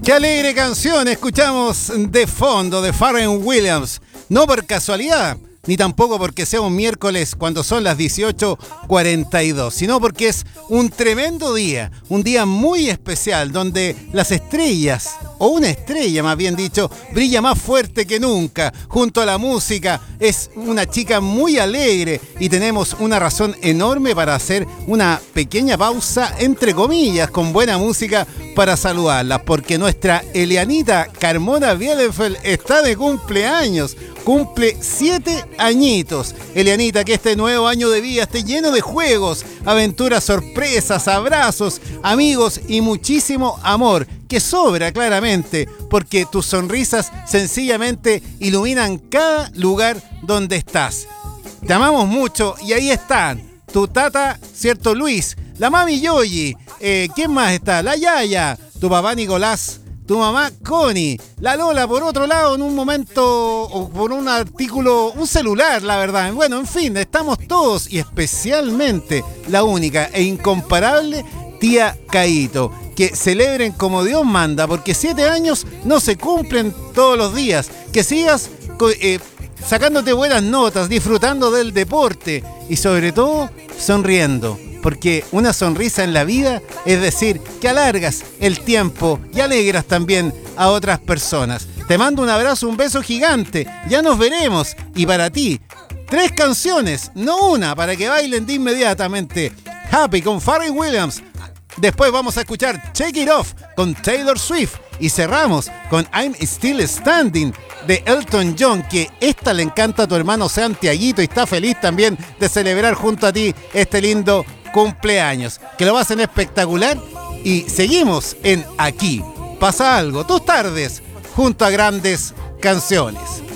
Qué alegre canción escuchamos de fondo de Pharrell Williams. No por casualidad, ni tampoco porque sea un miércoles cuando son las 18:42, sino porque es un tremendo día, un día muy especial donde las estrellas, o una estrella más bien dicho, brilla más fuerte que nunca junto a la música. Es una chica muy alegre y tenemos una razón enorme para hacer una pequeña pausa, entre comillas, con buena música para saludarla, porque nuestra Elianita Carmona Bielefeld está de cumpleaños. Cumple 7 añitos. Elianita, que este nuevo año de vida esté lleno de juegos, aventuras, sorpresas, abrazos, amigos y muchísimo amor, que sobra claramente, porque tus sonrisas sencillamente iluminan cada lugar donde estás. Te amamos mucho y ahí están tu tata, ¿cierto, Luis? La mami Yoyi, ¿quién más está? La Yaya, tu papá Nicolás, tu mamá Connie, la Lola por otro lado en un momento, o por un artículo, un celular, la verdad. Bueno, en fin, estamos todos y especialmente la única e incomparable tía Caíto. Que celebren como Dios manda, porque 7 años no se cumplen todos los días. Que sigas sacándote buenas notas, disfrutando del deporte y sobre todo sonriendo. Porque una sonrisa en la vida es decir que alargas el tiempo y alegras también a otras personas. Te mando un abrazo, un beso gigante. Ya nos veremos. Y para ti, 3 canciones, no una, para que bailen de inmediatamente. Happy con Pharrell Williams. Después vamos a escuchar Shake It Off con Taylor Swift. Y cerramos con I'm Still Standing de Elton John, que esta le encanta a tu hermano Santiaguito y está feliz también de celebrar junto a ti este lindo cumpleaños. Que lo pasen espectacular y seguimos en Aquí Pasa Algo, tus tardes junto a grandes canciones.